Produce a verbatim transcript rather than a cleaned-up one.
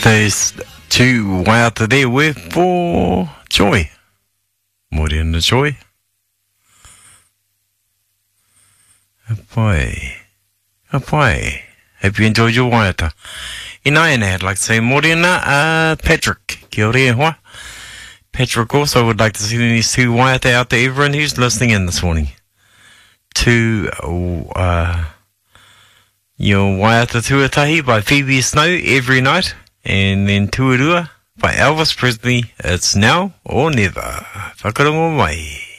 Those two waiata there were for Joy. Morena Joy. Apai. Apai. Hope you enjoyed your waiata. Inaina, I'd like to say Morena, uh, Patrick. Kia ora hoa. Patrick also would like to see these two waiata out to everyone who's listening in this morning. To, uh, your waiata tuatahi by Phoebe Snow every night. And then Tuarua by Elvis Presley. It's now or never. Whakarongo mai.